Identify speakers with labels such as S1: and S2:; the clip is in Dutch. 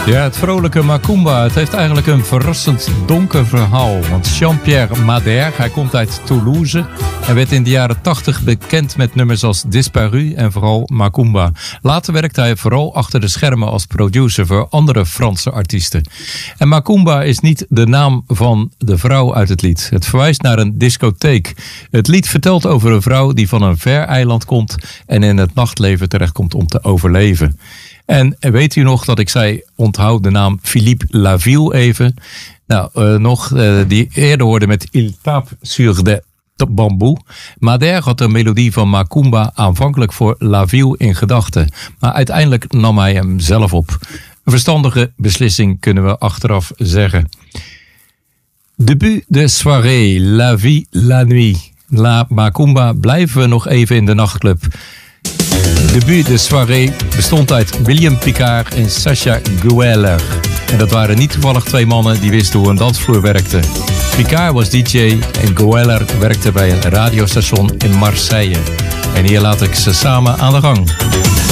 S1: Ja, het vrolijke Macumba, het heeft eigenlijk een verrassend donker verhaal. Want Jean-Pierre Madère, hij komt uit Toulouse en werd in de jaren 80 bekend met nummers als Disparu en vooral Macumba. Later werkte hij vooral achter de schermen als producer voor andere Franse artiesten. En Macumba is niet de naam van de vrouw uit het lied. Het verwijst naar een discotheek. Het lied vertelt over een vrouw die van een ver eiland komt en in het nachtleven terechtkomt om te overleven. En weet u nog dat ik zei, onthoud de naam Philippe Laville even. Nou, die eerder hoorde met Il tape sur de bamboe. Madère had de melodie van Macumba aanvankelijk voor Laville in gedachten. Maar uiteindelijk nam hij hem zelf op. Een verstandige beslissing kunnen we achteraf zeggen. Début de soirée, la vie, la nuit. La Macumba blijven we nog even in de nachtclub. Début de soirée bestond uit William Picard en Sacha Gueller. En dat waren niet toevallig twee mannen die wisten hoe een dansvloer werkte. Picard was DJ en Gueller werkte bij een radiostation in Marseille. En hier laat ik ze samen aan de gang.